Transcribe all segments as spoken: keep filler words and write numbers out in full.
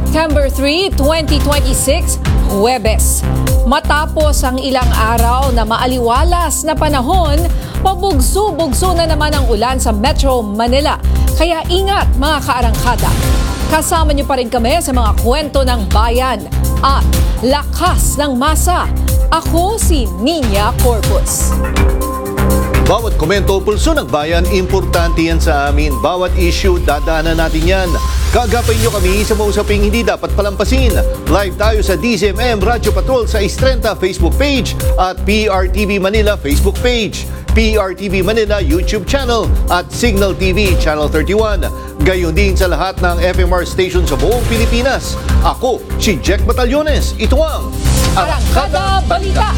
September three, twenty twenty-six, Huwebes. Matapos ang ilang araw na maaliwalas na panahon, pabugso-bugso na naman ang ulan sa Metro Manila. Kaya ingat mga kaarangkada. Kasama niyo pa rin kami sa mga kwento ng bayan at lakas ng masa. Ako si Nina Corpus. Bawat komento o pulso ng bayan, importante yan sa amin. Bawat issue, dadaanan natin yan. Kagapay nyo kami sa mausaping hindi dapat palampasin. Live tayo sa D Z M M Radyo Patrol sa Istrenta Facebook page at P R T V Manila Facebook page, P R T V Manila YouTube channel at Signal T V Channel thirty-one. Gayon din sa lahat ng F M R station sa buong Pilipinas. Ako, si Jack Batallones. Ito ang Arangkada Balita.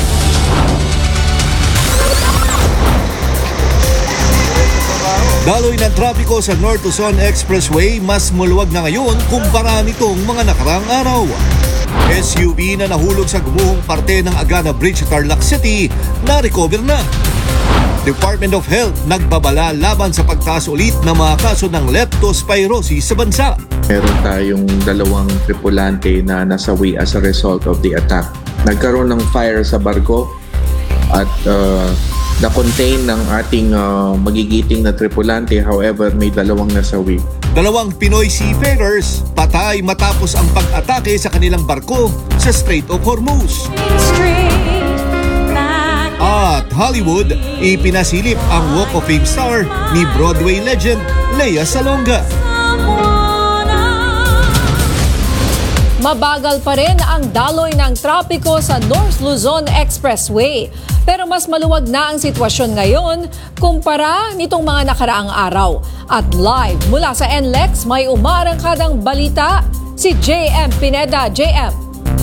Daloy ng trapiko sa North Luzon Expressway mas maluwag na ngayon kumpara nitong mga nakaraang araw. S U V na nahulog sa gumuhong parte ng Agana Bridge sa Tarlac City na-recover na. Department of Health nagbabala laban sa pagtaas ulit ng mga kaso ng leptospirosis sa bansa. Meron tayong dalawang tripulante na nasawi as a result of the attack. Nagkaroon ng fire sa barko at uh, na-contain ng ating uh, magigiting na tripulante, however may dalawang nasawi. Dalawang Pinoy seafarers patay matapos ang pag-atake sa kanilang barko sa Strait of Hormuz. At Hollywood, ipinasilip ang Walk of Fame star ni Broadway legend Lea Salonga. Mabagal pa rin ang daloy ng trapiko sa North Luzon Expressway. Pero mas maluwag na ang sitwasyon ngayon kumpara nitong mga nakaraang araw. At live mula sa N L E X, may umarangkadang balita si J M Pineda. J M.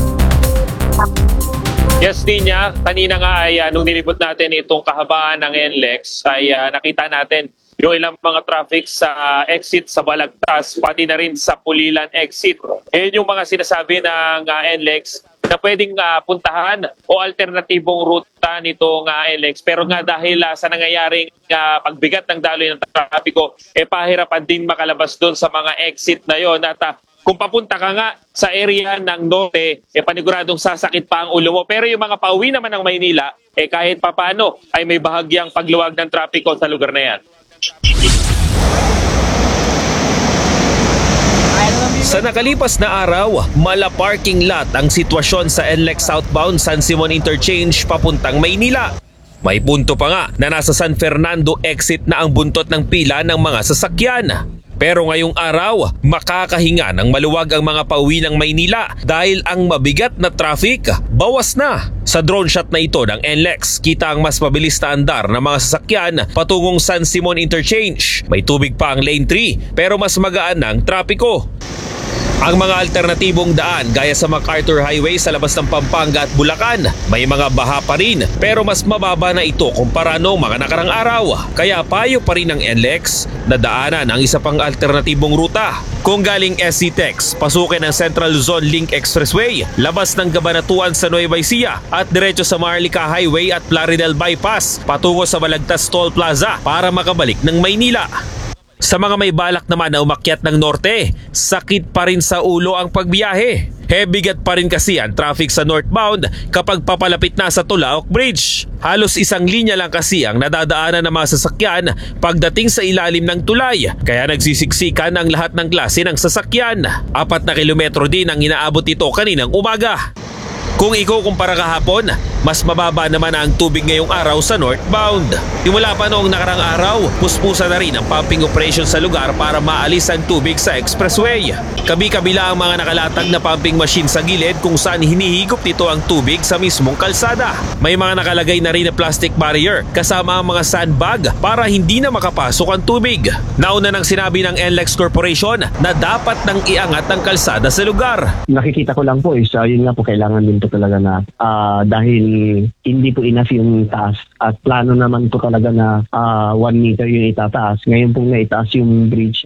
Yes, Nina. Kanina nga ay uh, nung nilipot natin itong kahabaan ng N L E X ay uh, nakita natin yung ilang mga traffic sa exit sa Balagtas, pati na rin sa Pulilan exit. Eh yung mga sinasabi ng uh, N L E X na pwedeng uh, puntahan o alternatibong ruta nitong uh, N L E X. Pero nga dahil uh, sa nangyayaring uh, pagbigat ng daloy ng trapiko, eh pahirapan din makalabas doon sa mga exit na yon. At uh, kung papunta ka nga sa area ng norte, eh paniguradong sasakit pa ang ulo mo. Pero yung mga pauwi naman ng Maynila, eh kahit papano ay may bahagyang pagluwag ng trapiko sa lugar na yan. Sa nakalipas na araw, mala parking lot ang sitwasyon sa N L E X southbound San Simon Interchange papuntang Maynila. May punto pa nga na nasa San Fernando exit na ang buntot ng pila ng mga sasakyan. Pero ngayong araw, makakahinga ng maluwag ang mga pauwi ng Maynila dahil ang mabigat na traffic bawas na. Sa drone shot na ito ng N L E X, kita ang mas mabilis na andar ng mga sasakyan patungong San Simon Interchange. May tubig pa ang lane three pero mas magaan ng trapiko. Ang mga alternatibong daan gaya sa MacArthur Highway sa labas ng Pampanga at Bulacan, may mga baha pa rin pero mas mababa na ito kumpara noong mga nakarang araw. Kaya payo pa rin ng N L E X na daanan ang isa pang alternatibong ruta. Kung galing S C Tex, pasukin ang Central Luzon Link Expressway, labas ng Cabanatuan sa Nueva Ecija at diretso sa Marlica Highway at Plaridel Bypass patungo sa Balagtas Toll Plaza para makabalik ng Maynila. Sa mga may balak naman na umakyat ng norte, sakit pa rin sa ulo ang pagbiyahe. Hebigat pa rin kasi ang traffic sa northbound kapag papalapit na sa Tulaok Bridge. Halos isang linya lang kasi ang nadadaanan ng mga sasakyan pagdating sa ilalim ng tulay. Kaya nagsisiksikan ang lahat ng klase ng sasakyan. Apat na kilometro din ang inaabot ito kaninang umaga. Kung ikukumpara kahapon, mas mababa naman ang tubig ngayong araw sa northbound. Simula pa noong nakarang araw, puspusa na rin ang pumping operation sa lugar para maalis ang tubig sa expressway. Kabi-kabila ang mga nakalatag na pumping machine sa gilid kung saan hinihigop nito ang tubig sa mismong kalsada. May mga nakalagay na rin na plastic barrier kasama ang mga sandbag para hindi na makapasok ang tubig. Nauna nang sinabi ng N L E X Corporation na dapat nang iangat ang kalsada sa lugar. Nakikita ko lang po is uh, yun nga po kailangan din po talaga na uh, dahil hindi po enough yung taas at plano naman po talaga na uh, one meter yung itataas. Ngayon po na itaas yung bridge.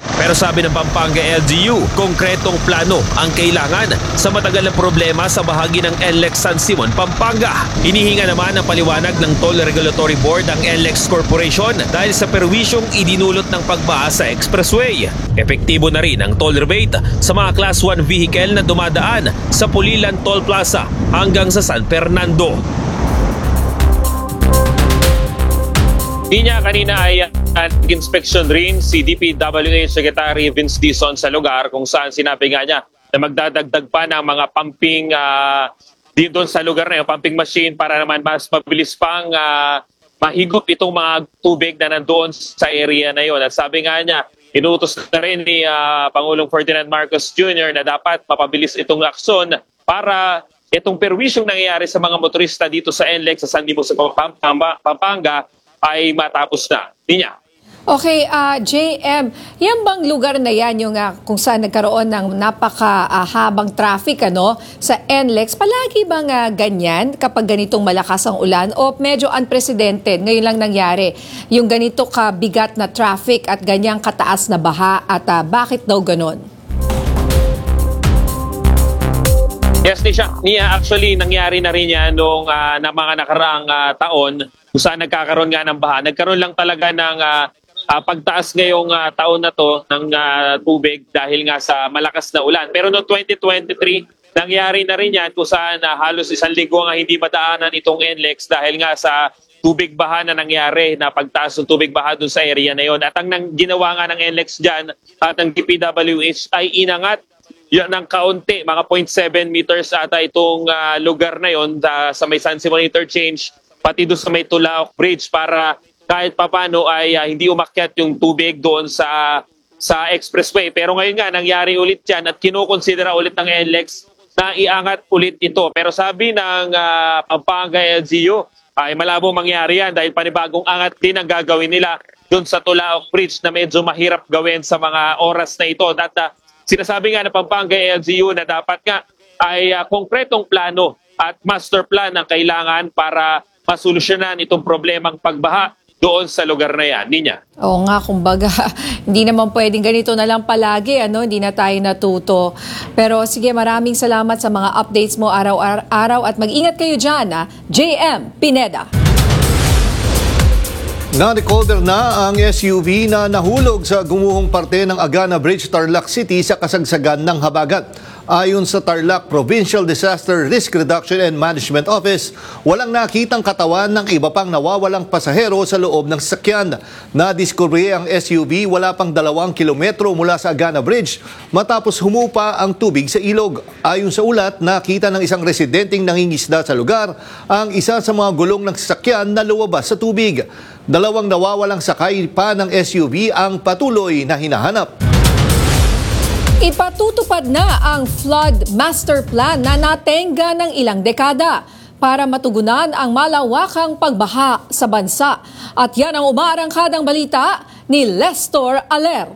Pero sabi ng Pampanga L G U, konkretong plano ang kailangan sa matagal na problema sa bahagi ng N L E X San Simon, Pampanga. Inihinga naman ang paliwanag ng Toll Regulatory Board ang N L E X Corporation dahil sa perwisyong idinulot ng pagbaha sa expressway. Epektibo na rin ang toll rebate sa mga Class one vehicle na dumadaan sa Pulilan Toll Plaza hanggang sa San Fernando. Niya kanina ay uh, inspection rin si D P W H Secretary Vince Dizon sa lugar kung saan sinabi nga niya na magdadagdag pa ng mga pumping uh, din doon sa lugar na yun, pumping machine para naman mas mabilis pang uh, mahigop itong mga tubig na nandoon sa area na yun. At sabi nga niya, inutos na rin ni uh, Pangulong Ferdinand Marcos Junior na dapat mapabilis itong aksyon para itong perwisyong nangyayari sa mga motorista dito sa N L E X sa San Diego sa Pampanga, Pampanga ay matapos na. Niya. Okay, uh, J M, yan bang lugar na yan yung uh, kung saan nagkaroon ng napakahabang uh, traffic ano, sa N L E X? Palagi bang uh, ganyan kapag ganitong malakas ang ulan o medyo unprecedented? Ngayon lang nangyari yung ganito kabigat na traffic at ganyang kataas na baha at uh, bakit daw ganon? Yes, Nisha. Nia, actually, nangyari na rin yan noong uh, na mga nakaraang uh, taon kung saan nagkakaroon nga ng baha. Nagkaroon lang talaga ng uh, uh, pagtaas ngayong uh, taon na to ng uh, tubig dahil nga sa malakas na ulan. Pero noong twenty twenty-three, nangyari na rin yan kung saan uh, halos isang linggo nga hindi madaanan itong N L E X dahil nga sa tubig baha na nangyari, na pagtaas ng tubig baha dun sa area na yon. At ang nang, ginawa nga ng N L E X dyan at ng D P W H ay inangat yan ng kaunti, mga zero point seven meters ata itong uh, lugar na yon uh, sa may San Simon Interchange, pati doon sa may Tulaok Bridge para kahit papano ay uh, hindi umakyat yung tubig doon sa sa expressway. Pero ngayon nga, nangyari ulit yan at kinukonsidera ulit ng N L E X na iangat ulit ito. Pero sabi ng uh, Pampanga L G U, ay malabo mangyari yan dahil panibagong angat din ang gagawin nila doon sa Tulaok Bridge na medyo mahirap gawin sa mga oras na ito. At uh, sinasabi nga ng Pampanga L G U na dapat nga ay uh, konkretong plano at master plan ang kailangan para masolusyonan itong problemang pagbaha doon sa lugar na yan. Ninya. Oo nga, kumbaga, hindi naman pwedeng ganito na lang palagi, ano? Hindi na tayo natuto. Pero sige, maraming salamat sa mga updates mo araw-araw at mag-ingat kayo dyan, ha? J M Pineda. Na-recorder na ang S U V na nahulog sa gumuhong parte ng Agana Bridge, Tarlac City sa kasagsagan ng habagat. Ayon sa Tarlac Provincial Disaster Risk Reduction and Management Office, walang nakitang katawan ng iba pang nawawalang pasahero sa loob ng sasakyan. Nadiskubre ang S U V wala pang dalawang kilometro mula sa Agana Bridge matapos humupa ang tubig sa ilog. Ayon sa ulat, nakita ng isang residenteng nangingisda sa lugar ang isa sa mga gulong ng sasakyan na lumabas sa tubig. Dalawang nawawalang sakay pa ng S U V ang patuloy na hinahanap. Ipatutupad na ang Flood Master Plan na natenga ng ilang dekada para matugunan ang malawakang pagbaha sa bansa. At yan ang umaarangkadang balita ni Lestor Aler.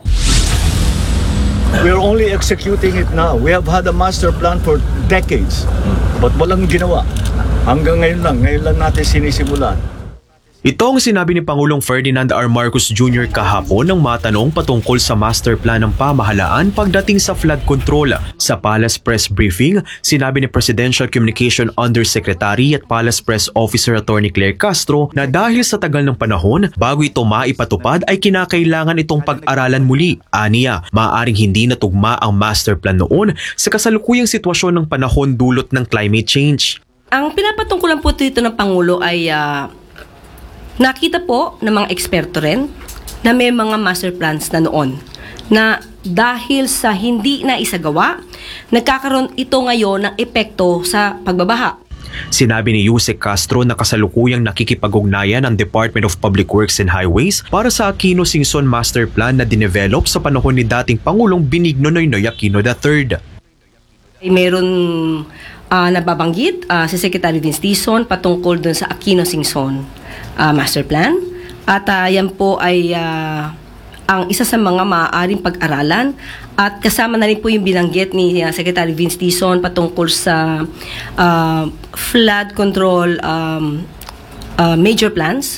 We're only executing it now. We have had a master plan for decades, but walang ginawa. Hanggang ngayon lang, ngayon lang natin sinisimulan. Ito ang sinabi ni Pangulong Ferdinand R. Marcos Junior kahapon nang matanong patungkol sa master plan ng pamahalaan pagdating sa flood control. Sa Palace Press Briefing, sinabi ni Presidential Communication Undersecretary at Palace Press Officer Attorney Claire Castro na dahil sa tagal ng panahon bago ito maipatupad ay kinakailangan itong pag-aralan muli. Aniya, maaaring hindi natugma ang master plan noon sa kasalukuyang sitwasyon ng panahon dulot ng climate change. Ang pinapatungkulan po dito ng Pangulo ay uh, nakita po ng mga eksperto rin na may mga master plans na noon na dahil sa hindi na isagawa, nagkakaroon ito ngayon ng epekto sa pagbabaha. Sinabi ni Yusek Castro na kasalukuyang nakikipag-ugnayan ang Department of Public Works and Highways para sa Aquino Singson Master Plan na dinevelop sa panahon ni dating Pangulong Benigno Noynoy Aquino the third. Ay meron uh, nababanggit uh, si Secretary Vince Dizon patungkol dun sa Aquino Singson Uh, master plan at uh, yan po ay uh, ang isa sa mga maaaring pag-aralan at kasama na rin po yung binanggit ni uh, Secretary Vince Dizon patungkol sa uh, flood control um, uh, major plans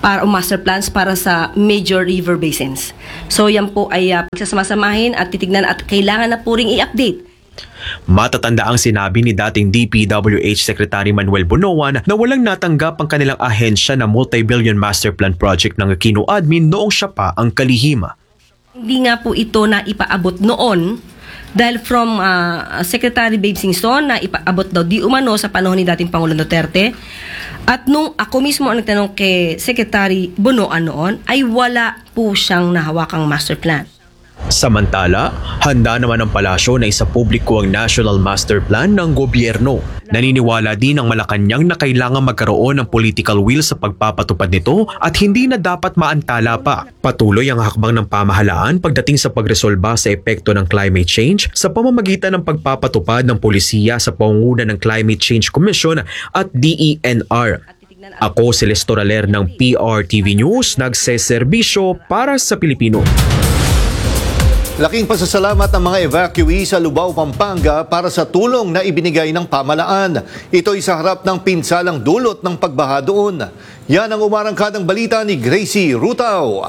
para o master plans para sa major river basins. So yan po ay uh, pagsasamasamahin at titignan at kailangan na po ring i-update. Matatanda ang sinabi ni dating D P W H Secretary Manuel Bunoan na walang natanggap ang kanilang ahensya na multi-billion master plan project ng Aquino admin noong siya pa ang kalihim. Hindi nga po ito na ipaabot noon dahil from uh, Secretary Babe Singson na ipaabot daw di umano sa panahon ni dating Pangulong Duterte. At nung ako mismo ang nagtanong kay Secretary Bunoan noon ay wala po siyang nahawakang master plan. Samantala, handa naman ang palasyo na isapubliko ang National Master Plan ng gobyerno. Naniniwala din ang Malacanang na kailangan magkaroon ng political will sa pagpapatupad nito at hindi na dapat maantala pa. Patuloy ang hakbang ng pamahalaan pagdating sa pagresolba sa epekto ng climate change sa pamamagitan ng pagpapatupad ng polisiya sa pangunguna ng Climate Change Commission at D E N R. Ako si Lester Aler ng P R T V News, nagseserbisyo para sa Pilipino. Laking pasasalamat ng mga evacuee sa Lubao, Pampanga para sa tulong na ibinigay ng pamahalaan. Ito'y sa harap ng pinsalang dulot ng pagbaha doon. Yan ang umarangkadang balita ni Gracie Rutao.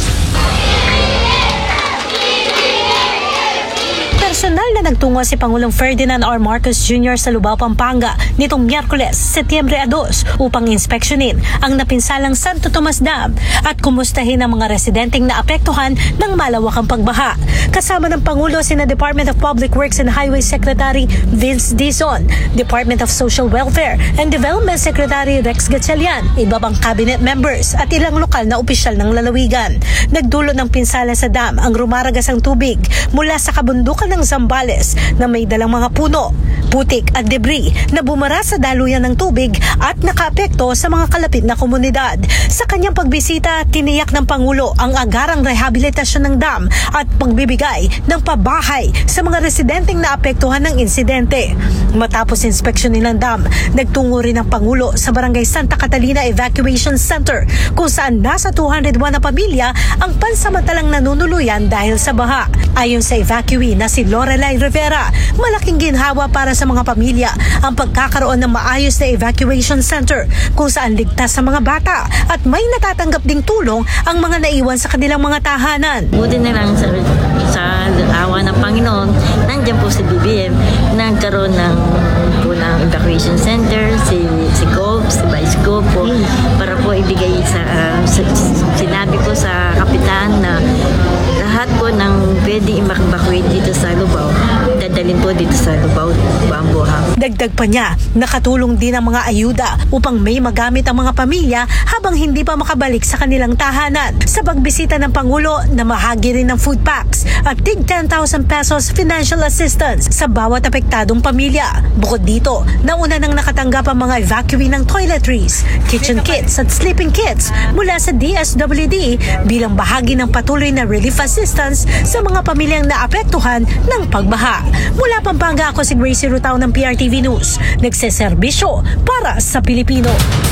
Personal na nagtungo si Pangulong Ferdinand R. Marcos Junior sa Lubao, Pampanga nitong Miyerkules, Setyembre dos upang inspeksyonin ang napinsalang Santo Tomas Dam at kumustahin ang mga residenteng naapektuhan ng malawakang pagbaha. Kasama ng Pangulo sina Department of Public Works and Highway Secretary Vince Dizon, Department of Social Welfare and Development Secretary Rex Gatchalian, iba pang cabinet members at ilang lokal na opisyal ng lalawigan. Nagdulot ng pinsala sa dam ang rumaragasang tubig mula sa kabundukan ng Zambales na may dalang mga puno, putik at debris na bumara sa daluyan ng tubig at nakaapekto sa mga kalapit na komunidad. Sa kanyang pagbisita, tiniyak ng Pangulo ang agarang rehabilitasyon ng dam at pagbibigay ng pabahay sa mga residenteng naapektuhan ng insidente. Matapos inspeksyonin ng dam, nagtungo rin ang Pangulo sa Barangay Santa Catalina Evacuation Center kung saan nasa two hundred one na pamilya ang pansamantalang nanunuluyan dahil sa baha. Ayon sa evacuee na si Lorelai Rivera, malaking ginhawa para sa mga pamilya ang pagkakaroon ng maayos na evacuation center kung saan ligtas sa mga bata at may natatanggap ding tulong ang mga naiwan sa kanilang mga tahanan. Buti na lang sa, sa awa ng Panginoon, nandiyan po si B B M, nagkaroon ng, po ng evacuation center, si, si Gov, si Vice Gov po, para po ibigay sa, uh, sa sinabi ko sa kapitan na lahat po ng pwede i-evacuate dito sa Lubao, dadalhin po dito sa Lubao, Bambuhang. Dagdag pa niya, nakatulong din ang mga ayuda upang may magamit ang mga pamilya habang hindi pa makabalik sa kanilang tahanan. Sa pagbisita ng Pangulo, namahagi rin ng food packs at tig ten thousand pesos financial assistance sa bawat apektadong pamilya. Bukod dito, nauna nang nakatanggap ang mga evacuee ng toiletries, kitchen kits at sleeping kits mula sa D S W D bilang bahagi ng patuloy na relief assistance sa mga pamilyang naapektuhan ng pagbaha. Mula Pampanga, ako si Gracie Rutao ng P R T V News. Nagseserbisyo para sa Pilipino.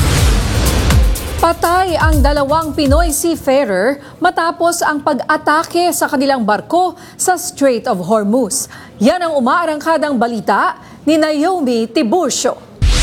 Patay ang dalawang Pinoy seafarer matapos ang pag-atake sa kanilang barko sa Strait of Hormuz. Yan ang umaarangkadang balita ni Naomi Tiburcio.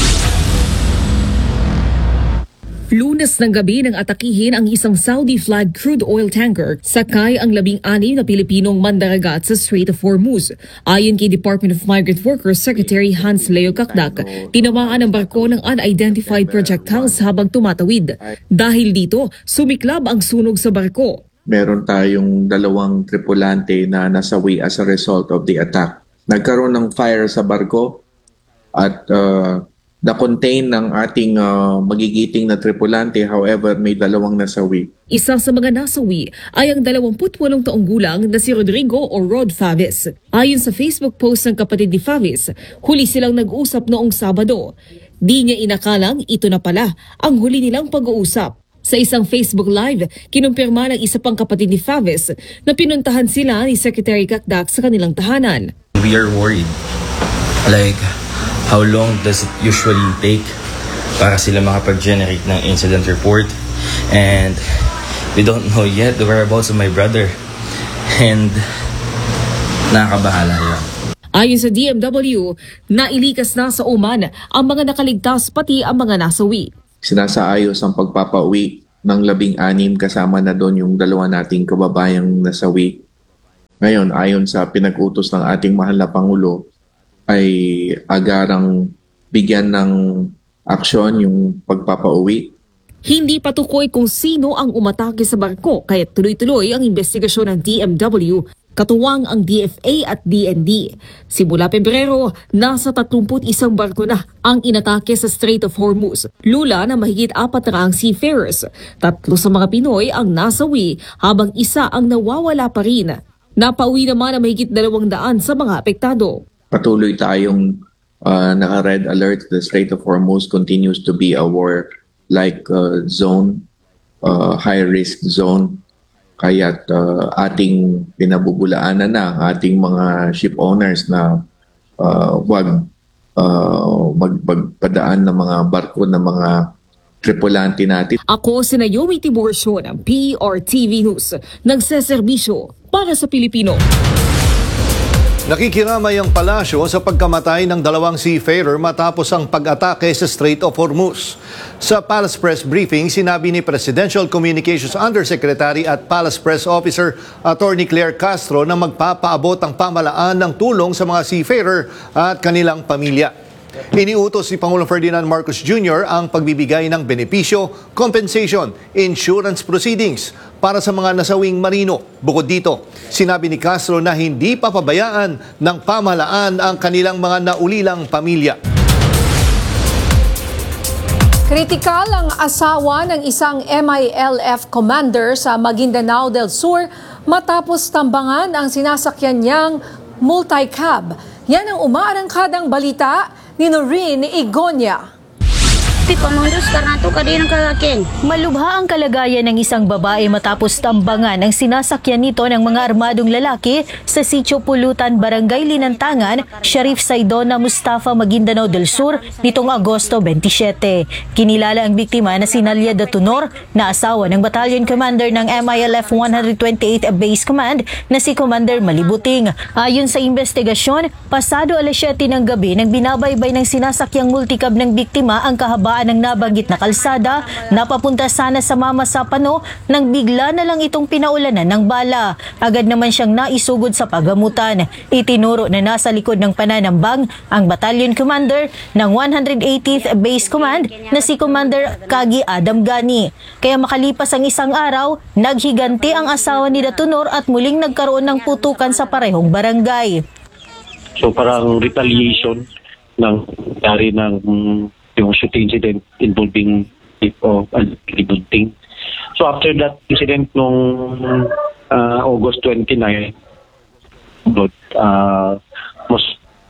Lunes ng gabi nang atakihin ang isang Saudi-flagged crude oil tanker, sakay ang labing-anim na Pilipinong mandaragat sa Strait of Hormuz. Ayon kay Department of Migrant Workers Secretary Hans Leo Kakdak, tinamaan ang barko ng unidentified projectiles habang tumatawid. Dahil dito, sumiklab ang sunog sa barko. Meron tayong dalawang tripulante na nasawi as a result of the attack. Nagkaroon ng fire sa barko at uh, na-contain ng ating uh, magigiting na tripulante, however, may dalawang nasawi. Isa sa mga nasawi ay ang dalawampu't walong taong gulang na si Rodrigo o Rod Faves. Ayon sa Facebook post ng kapatid ni Faves, huli silang nag-usap noong Sabado. Di niya inakalang ito na pala ang huli nilang pag-uusap. Sa isang Facebook Live, kinumpirma ng isa pang kapatid ni Faves na pinuntahan sila ni Secretary Kakdak sa kanilang tahanan. We are worried. Like, how long does it usually take para sila makapag-generate ng incident report? And we don't know yet the whereabouts of my brother. And nakakabahala yun. Ayon sa D M W, nailikas na sa Oman ang mga nakaligtas pati ang mga nasawi. Sinasaayos ang pagpapauwi ng labing-anim, kasama na doon yung dalawa nating kababayang nasawi. Ngayon, ayon sa pinag-utos ng ating mahal na Pangulo, ay agarang bigyan ng aksyon yung pagpapauwi. Hindi patukoy kung sino ang umatake sa barko kaya tuloy-tuloy ang investigasyon ng D M W, katuwang ang D F A at D N D. Simula Pebrero, nasa tatlumput isang barko na ang inatake sa Strait of Hormuz. Lula na mahigit apat na ang seafarers. Tatlo sa mga Pinoy ang nasawi habang isa ang nawawala pa rin. Napauwi naman ang mahigit dalawang daan sa mga apektado. Patuloy tayong uh, naka-red alert. The Strait of Hormuz continues to be a war-like uh, zone, uh, high-risk zone. Kaya't uh, ating pinabubulaanan na ating mga ship owners na uh, wag uh, magpadaan ng mga barko ng mga tripulante natin. Ako si Naomi Tiburcio ng P R T V News, nagseserbisyo para sa Pilipino. Nakikiramay ang palasyo sa pagkamatay ng dalawang seafarer matapos ang pag-atake sa Strait of Hormuz. Sa Palace Press Briefing, sinabi ni Presidential Communications Undersecretary at Palace Press Officer Attorney Claire Castro na magpapaabot ang pamahalaan ng tulong sa mga seafarer at kanilang pamilya. Iniutos ni Pangulong Ferdinand Marcos Junior ang pagbibigay ng benepisyo, compensation, insurance proceedings para sa mga nasawing marino. Bukod dito, sinabi ni Castro na hindi papabayaan ng pamahalaan ang kanilang mga naulilang pamilya. Kritikal ang asawa ng isang M I L F commander sa Maguindanao del Sur matapos tambangan ang sinasakyan niyang multi-cab. Yan ang umaarangkadang balita ni Noreen Igonia. Malubha ang kalagayan ng isang babae matapos tambangan ang sinasakyan nito ng mga armadong lalaki sa Sitio Pulutan, Barangay Linantangan, Sharif Saidona, Mustafa, Maguindanao del Sur nitong Agosto twenty-seven. Kinilala ang biktima na si Nalia Datunor na asawa ng Battalion Commander ng M I L F one twenty-eight Base Command na si Commander Malibuting. Ayon sa investigasyon, pasado alas siyete ng gabi nang binabaybay ng sinasakyang multicab ng biktima ang kahabaan ng nabanggit na kalsada na papunta sana sa Mama Sapano nang bigla na lang itong pinaulanan ng bala. Agad naman siyang naisugod sa pagamutan. Itinuro na nasa likod ng pananambang ang Battalion Commander ng one eightieth Base Command na si Commander Kagi Adam Gani. Kaya makalipas ang isang araw, naghiganti ang asawa ni Datunor at muling nagkaroon ng putukan sa parehong barangay. So parang retaliation ng dari ng yung shooting incident involving of Alibunting. So after that incident nung uh, August twenty-ninth, but uh, mas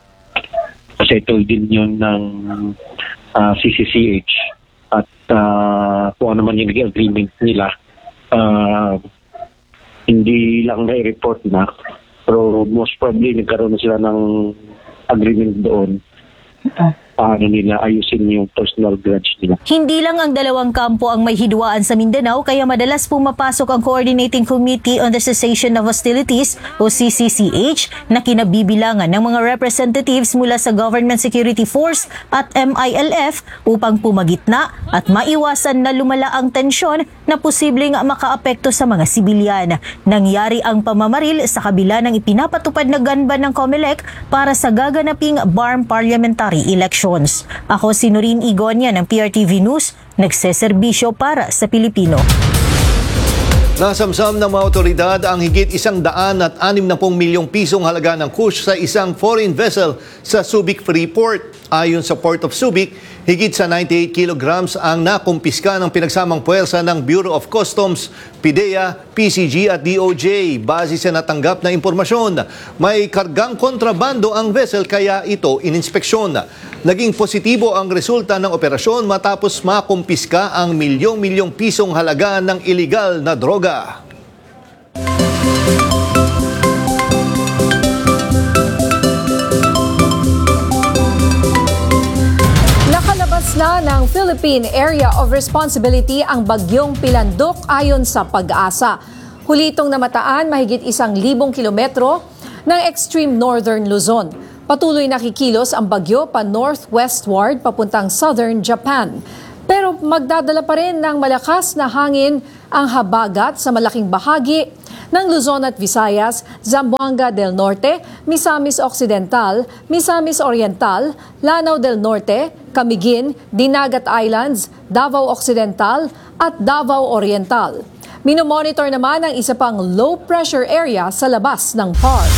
settled din yun ng uh, C C C H at uh, kung ano man yung agreement nila, uh, hindi lang na-report na, pero most probably nagkaroon na sila ng agreement doon. Paano nila ayusin yung personal grudge nila. Hindi lang ang dalawang kampo ang may hidwaan sa Mindanao kaya madalas pumapasok ang Coordinating Committee on the Cessation of Hostilities o C C C H na kinabibilangan ng mga representatives mula sa Government Security Force at M I L F upang pumagitna at maiwasan na lumala ang tensyon na posibleng makaapekto sa mga sibilyan. Nangyari ang pamamaril sa kabila ng ipinapatupad na gunban ng COMELEC para sa gaganaping B A R M parliamentary election. Ako si Noreen Igonia ng P R T V News, nagseserbisyo para sa Pilipino. Nasamsam ng mga otoridad ang higit isang daan at anim na pong milyong pisong halaga ng kush sa isang foreign vessel sa Subic Freeport. Ayon sa Port of Subic, higit sa ninety-eight kilograms ang nakumpiska ng pinagsamang puwersa ng Bureau of Customs, PIDEA, P C G at D O J. Base sa natanggap na impormasyon, may kargang kontrabando ang vessel kaya ito ininspeksyon. Naging positibo ang resulta ng operasyon matapos makumpiska ang milyong-milyong pisong halaga ng iligal na droga. Nakalabas na ng Philippine Area of Responsibility ang bagyong Pilandok ayon sa Pag-asa. Huli itong namataan mahigit isang libong kilometro ng extreme northern Luzon. Patuloy nakikilos ang bagyo pa northwestward papuntang southern Japan. Pero Pero magdadala pa rin ng malakas na hangin ang habagat sa malaking bahagi ng Luzon at Visayas, Zamboanga del Norte, Misamis Occidental, Misamis Oriental, Lanao del Norte, Camiguin, Dinagat Islands, Davao Occidental at Davao Oriental. Minomonitor naman ang isa pang low pressure area sa labas ng P A R.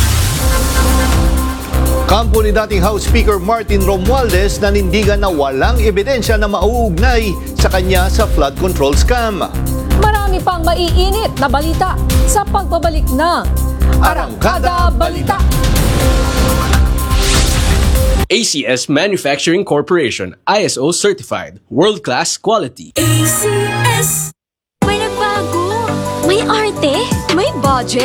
Kampo ni dating House Speaker Martin Romualdez nanindigan na walang ebidensya na mauugnay sa kanya sa flood control scam. Marami pang maiinit na balita sa pagbabalik ng Arangkada Balita. A C S Manufacturing Corporation, I S O certified, world-class quality. A C S. May nagbago, may arte, may budget.